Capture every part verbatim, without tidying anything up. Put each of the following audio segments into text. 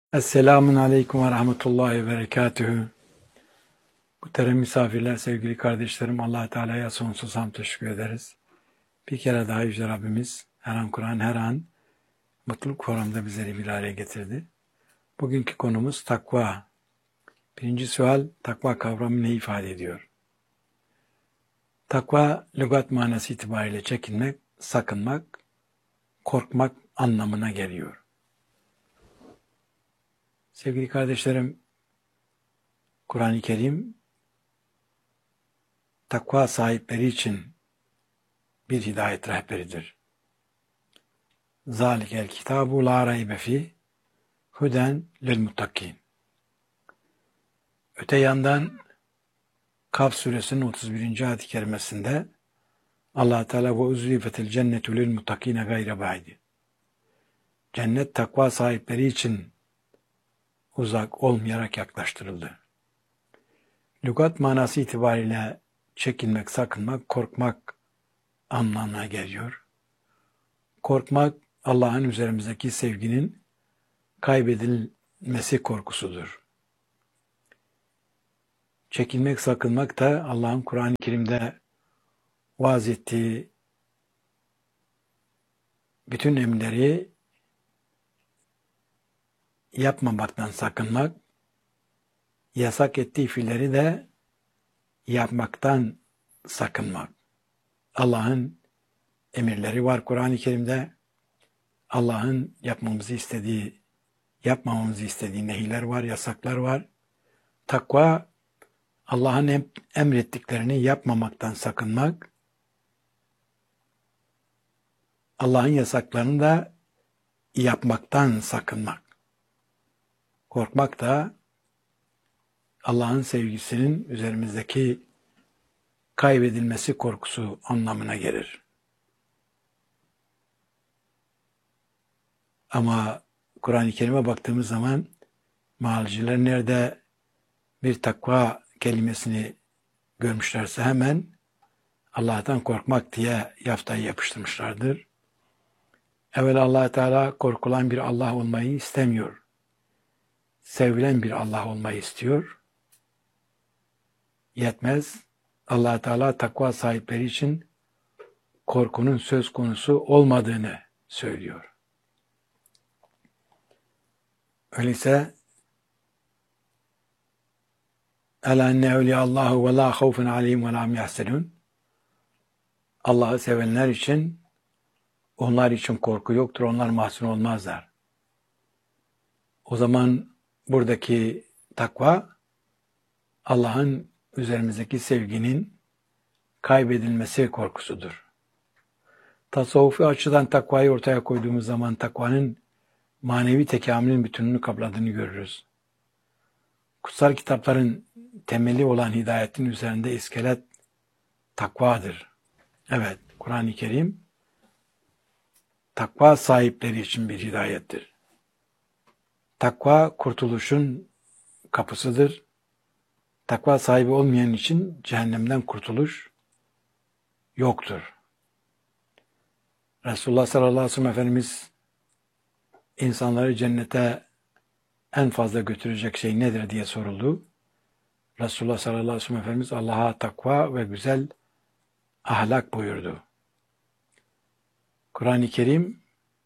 Esselamun Aleyküm ve Rahmetullahi ve Berekatühü. Muhterem misafirler, sevgili kardeşlerim, Allah Teala'ya sonsuz hamd teşekkür ederiz. Bir kere daha Yüce Rabbimiz her an Kur'an, her an mutluluk forumda bizleri bir araya getirdi. Bugünkü konumuz takva. Birinci sual, takva kavramı ne ifade ediyor? Takva, lügat manası itibariyle çekinmek, sakınmak, korkmak anlamına geliyor. Sevgili kardeşlerim, Kur'an-ı Kerim, takva sahipleri için bir hidayet rehberidir. Zalikel kitabu la raybe fi huden lil muttakin. Öte yandan Kaf suresinin otuz birinci ayet-i kerimesinde Allah Teala ve uzlifetil cennetu lil muttakine gayre ba'di. Cennet takva sahipleri için uzak olmayarak yaklaştırıldı. Lügat manası itibariyle çekinmek, sakınmak, korkmak anlamına geliyor. Korkmak, Allah'ın üzerimizdeki sevginin kaybedilmesi korkusudur. Çekinmek, sakınmak da Allah'ın Kur'an-ı Kerim'de vaaz ettiği bütün emirleri yapmamaktan sakınmak, yasak ettiği fiilleri de yapmaktan sakınmak. Allah'ın emirleri var Kur'an-ı Kerim'de. Allah'ın yapmamızı istediği, yapmamamızı istediği nehirler var, yasaklar var. Takva, Allah'ın emrettiklerini yapmamaktan sakınmak, Allah'ın yasaklarını da yapmaktan sakınmak. Korkmak da Allah'ın sevgisinin üzerimizdeki kaybedilmesi korkusu anlamına gelir. Ama Kur'an-ı Kerim'e baktığımız zaman mealciler nerede bir takva kelimesini görmüşlerse hemen Allah'tan korkmak diye yaftayı yapıştırmışlardır. Evvel Allah Teala korkulan bir Allah olmayı istemiyor. Sevilen bir Allah olmayı istiyor. Yetmez. Allah Teala takva sahipleri için korkunun söz konusu olmadığını söylüyor. Öyleyse Ela enne evliyallahu ve la havfun aleyhim ve la hum yahzenun. Allah'ı sevenler için onlar için korku yoktur, onlar mahzun olmazlar. O zaman buradaki takva Allah'ın üzerimizdeki sevginin kaybedilmesi korkusudur. Tasavvufi açıdan takvayı ortaya koyduğumuz zaman takvanın manevi tekamülün bütününü kapladığını görürüz. Kutsal kitapların temeli olan hidayetin üzerinde iskelet takvadır. Evet, Kur'an-ı Kerim takva sahipleri için bir hidayettir. Takva kurtuluşun kapısıdır. Takva sahibi olmayan için cehennemden kurtuluş yoktur. Resulullah sallallahu aleyhi ve sellem Efendimiz insanları cennete en fazla götürecek şey nedir diye soruldu. Resulullah sallallahu aleyhi ve sellem Efendimiz Allah'a takva ve güzel ahlak buyurdu. Kur'an-ı Kerim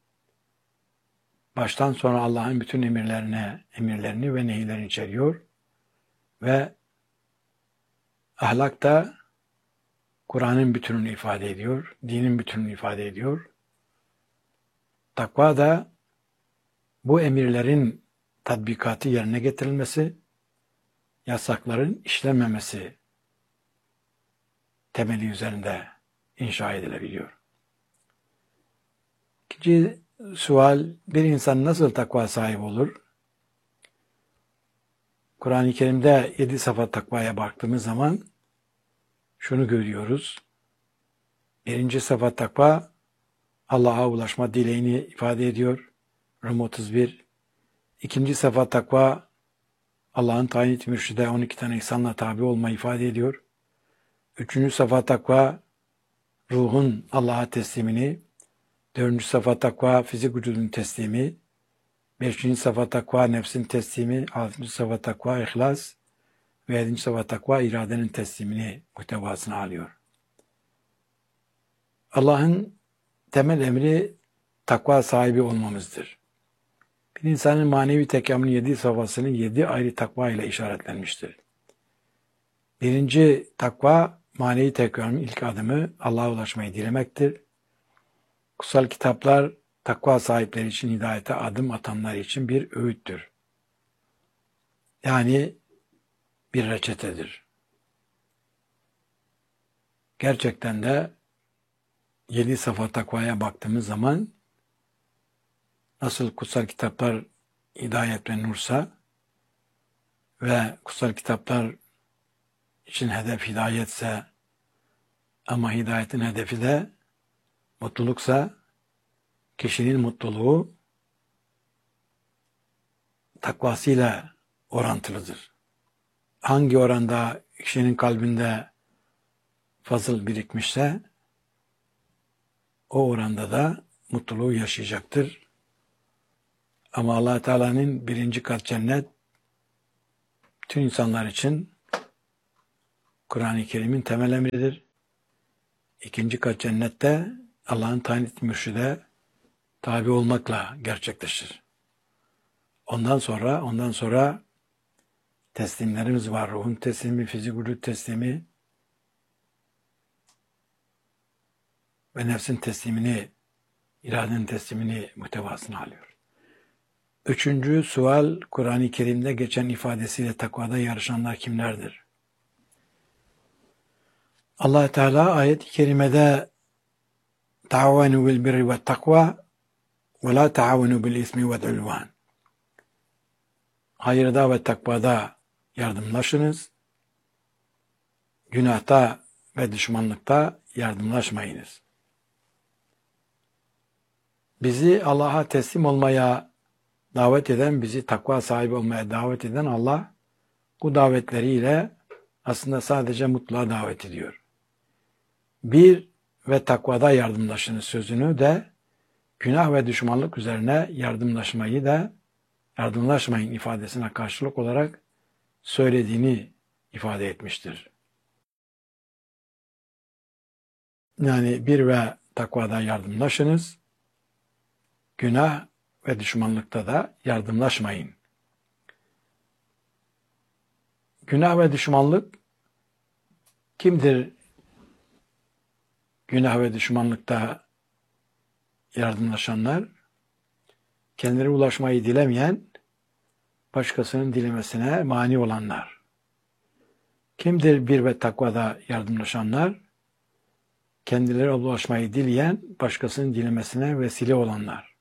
baştan sona Allah'ın bütün emirlerine, emirlerini ve nehirlerini içeriyor ve ahlak da Kur'an'ın bütününü ifade ediyor, dinin bütününü ifade ediyor. Takva da bu emirlerin tatbikatı yerine getirilmesi, yasakların işlenmemesi temeli üzerinde inşa edilebiliyor. İkinci sual, bir insan nasıl takva sahibi olur? Kur'an-ı Kerim'de yedi sıfat takvaya baktığımız zaman şunu görüyoruz. Birinci sıfat takva, Allah'a ulaşma dileğini ifade ediyor. Rum otuz bir. İkinci sıfat takva, Allah'ın tayin ettiği mürşide on iki tane ihsanla tabi olmayı ifade ediyor. Üçüncü sıfat takva, ruhun Allah'a teslimini. Dördüncü sıfat takva, fizik vücudun teslimi. Beşinci safa takva nefsin teslimi, altıncı safa takva ihlas ve yedinci safa takva iradenin teslimini muhtevasına alıyor. Allah'ın temel emri takva sahibi olmamızdır. Bir insanın manevi tekamülün yedi safhasını yedi ayrı takva ile işaretlenmiştir. Birinci takva, manevi tekamülün ilk adımı Allah'a ulaşmayı dilemektir. Kutsal kitaplar, takva sahipleri için hidayete adım atanlar için bir öğüttür. Yani bir reçetedir. Gerçekten de yedi safa takvaya baktığımız zaman nasıl kutsal kitaplar hidayet ve nursa ve kutsal kitaplar için hedef hidayetse ama hidayetin hedefi de mutluluksa kişinin mutluluğu takvasıyla orantılıdır. Hangi oranda kişinin kalbinde fazıl birikmişse o oranda da mutluluğu yaşayacaktır. Ama Allah Teala'nın birinci kat cennet bütün insanlar için Kur'an-ı Kerim'in temel emridir. İkinci kat cennette Allah'ın tayin ettiği mürşide tabi olmakla gerçekleşir. Ondan sonra ondan sonra teslimlerimiz var. Ruhun teslimi, fizik vücut teslimi ve nefsin teslimini, iradenin teslimini muhtevasına alıyor. Üçüncü sual, Kur'an-ı Kerim'de geçen ifadesiyle takvada yarışanlar kimlerdir? Allah Teala ayet-i kerimede "Ta'avenu bil birri ve takva ve la ta'avenu bil ismi ve'l udvan." Hayırda ve takvada yardımlaşınız, günahta ve düşmanlıkta yardımlaşmayınız. Bizi Allah'a teslim olmaya davet eden, bizi takva sahibi olmaya davet eden Allah, bu davetleriyle aslında sadece mutluluğa davet ediyor. Bir ve takvada yardımlaşınız sözünü de günah ve düşmanlık üzerine yardımlaşmayı da yardımlaşmayın ifadesine karşılık olarak söylediğini ifade etmiştir. Yani bir ve takvada yardımlaşınız, günah ve düşmanlıkta da yardımlaşmayın. Günah ve düşmanlık kimdir? Günah ve düşmanlıkta yardımlaşanlar, kendileri ulaşmayı dilemeyen, başkasının dilemesine mani olanlar. Kimdir bir ve takvada yardımlaşanlar? Kendileri ulaşmayı dileyen, başkasının dilemesine vesile olanlar.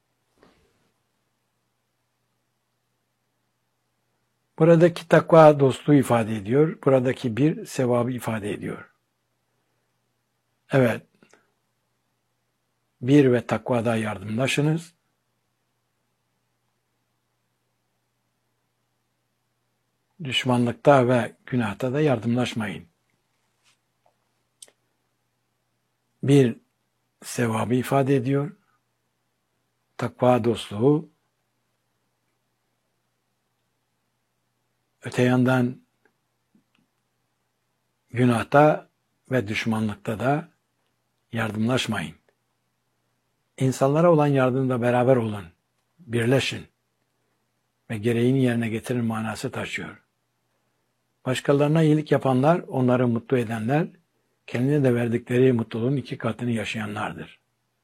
Buradaki takva dostluğu ifade ediyor. Buradaki bir sevabı ifade ediyor. Evet, bir ve takvada yardımlaşınız. Düşmanlıkta ve günahta da yardımlaşmayın. Bir sevabı ifade ediyor. Takva dostluğu. Öte yandan günahta ve düşmanlıkta da yardımlaşmayın. İnsanlara olan yardımda beraber olun, birleşin ve gereğini yerine getirin manası taşıyor. Başkalarına iyilik yapanlar, onları mutlu edenler, kendine de verdikleri mutluluğun iki katını yaşayanlardır.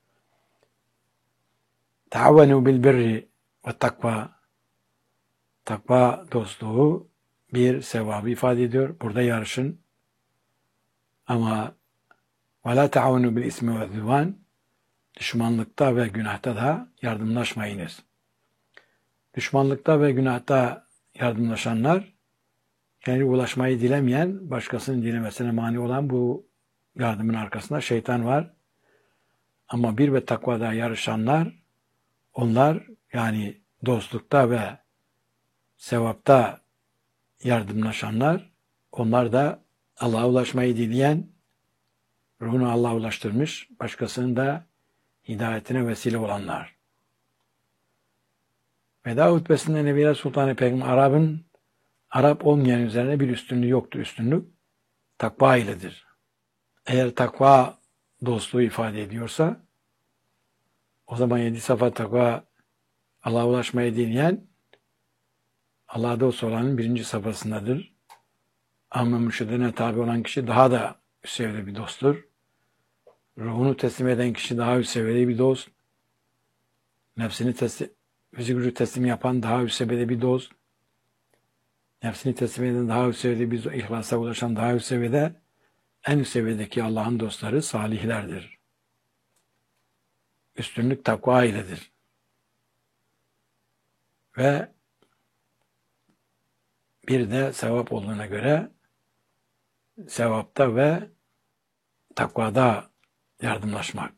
Ta'avenu bil birri ve takva. Takva dostluğu bir sevabı ifade ediyor. Burada yarışın. Ama ve la ta'avenu bil ismi ve udvan. Düşmanlıkta ve günahta da yardımlaşmayınız. Düşmanlıkta ve günahta yardımlaşanlar, kendi ulaşmayı dilemeyen, başkasının dilemesine mani olan bu yardımın arkasında şeytan var. Ama bir ve takvada yarışanlar, onlar yani dostlukta ve sevapta yardımlaşanlar, onlar da Allah'a ulaşmayı dileyen, ruhunu Allah'a ulaştırmış, başkasının da hidayetine vesile olanlar. Veda hutbesinde Nebiler Sultanı Peygamber Arap'ın Arap olmayan üzerine bir üstünlüğü yoktur. Üstünlük takva iledir. Eğer takva dostluğu ifade ediyorsa o zaman yedi safa takva Allah'a ulaşmayı dileyen Allah'a dost olanın birinci safhasındadır. Ama mürşidine tabi olan kişi daha da üst seviyede bir dosttur. Ruhunu teslim eden kişi daha üst seviyede bir dost. Nefsini teslim, fizik gücü teslim yapan daha üst seviyede bir dost. Nefsini teslim eden daha üst seviyede bir dost. İhlasa ulaşan daha üst seviyede. En üst seviyedeki Allah'ın dostları salihlerdir. Üstünlük takva iledir. Ve bir de sevap olduğuna göre sevapta ve takvada yardımlaşmak.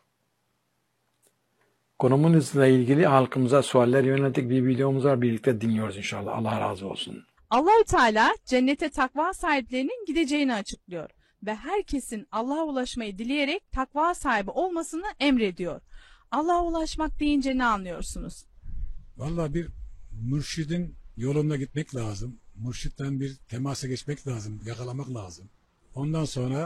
Konumuzla ilgili halkımıza sualler yönelik bir videomuz var. Birlikte dinliyoruz inşallah. Allah razı olsun. Allahü Teala cennete takva sahiplerinin gideceğini açıklıyor ve herkesin Allah'a ulaşmayı dileyerek takva sahibi olmasını emrediyor. Allah'a ulaşmak deyince ne anlıyorsunuz? Vallahi bir mürşidin yolunda gitmek lazım. Mürşitten bir temasa geçmek lazım, yakalamak lazım. Ondan sonra